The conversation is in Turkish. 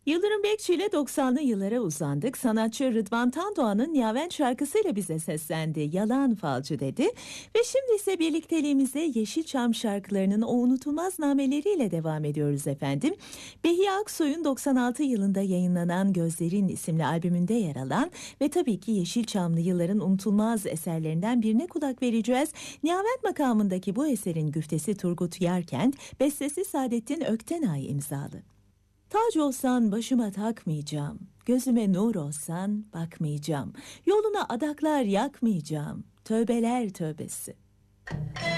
Yıldırım Bekçi ile 90'lı yıllara uzandık. Sanatçı Rıdvan Tandoğan'ın Niyavent şarkısıyla bize seslendi. Yalan falcı dedi. Ve şimdi ise birlikteliğimize Yeşilçam şarkılarının o unutulmaz nameleriyle devam ediyoruz efendim. Behiye Aksoy'un 96 yılında yayınlanan Gözlerin isimli albümünde yer alan ve tabii ki Yeşilçamlı yılların unutulmaz eserlerinden birine kulak vereceğiz. Niyavent makamındaki bu eserin güftesi Turgut Yarkent, bestesi Saadettin Öktenay imzalı. Tac olsan başıma takmayacağım, gözüme nur olsan bakmayacağım, yoluna adaklar yakmayacağım, tövbeler tövbesi.